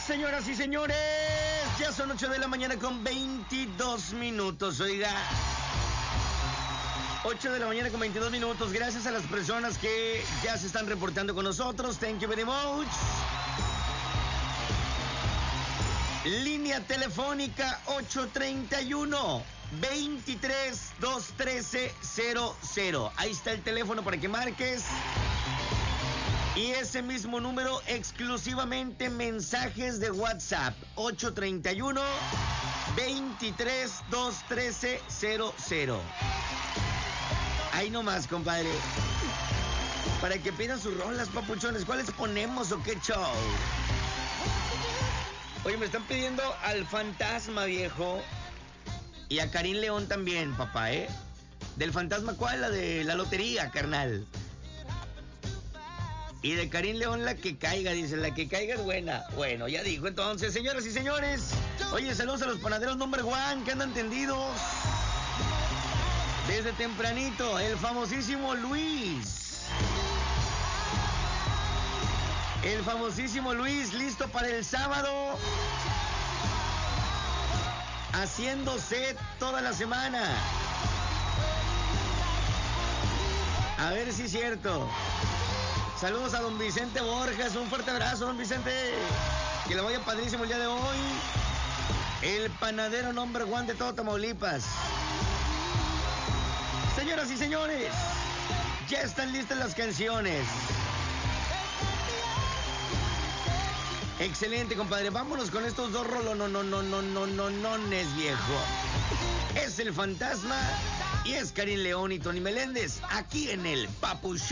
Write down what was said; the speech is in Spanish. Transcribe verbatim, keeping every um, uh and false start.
Señoras y señores, ya son ocho de la mañana con veintidós minutos, oiga. ocho de la mañana con veintidós minutos. Gracias a las personas que ya se están reportando con nosotros. Thank you very much. Línea telefónica ocho treinta y uno, veintitrés, doscientos trece, cero cero. Ahí está el teléfono para que marques. Y ese mismo número exclusivamente mensajes de WhatsApp. ocho treinta y uno, veintitrés, doscientos trece, cero cero. Ahí nomás, compadre. Para que pidan sus rolas, papuchones. ¿Cuáles ponemos o qué show? Oye, me están pidiendo al Fantasma, viejo. Y a Karim León también, papá, ¿eh? ¿Del Fantasma cuál? La de la lotería, carnal. Y de Karim León la que caiga, dice, la que caiga es buena. Bueno, ya dijo entonces, señoras y señores. Oye, saludos a los panaderos number one que andan tendidos desde tempranito. El famosísimo Luis. El famosísimo Luis, listo para el sábado. Haciendo set toda la semana. A ver si es cierto. Saludos a don Vicente Borges, un fuerte abrazo, don Vicente. Que le vaya padrísimo el día de hoy. El panadero number one de todo Tamaulipas. Señoras y señores, ya están listas las canciones. Excelente, compadre. Vámonos con estos dos rolos, no, no, no, no, no, no, no, no es viejo. Es el Fantasma y es Karim León y Tony Meléndez aquí en el Papu Show.